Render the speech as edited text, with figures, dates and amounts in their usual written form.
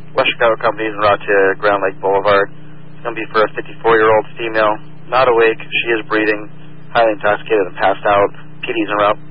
West Chicago companies en route to Grand Lake Boulevard. It's going to be for a 54-year-old female, not awake. She is breathing, highly intoxicated and passed out. PD's en route.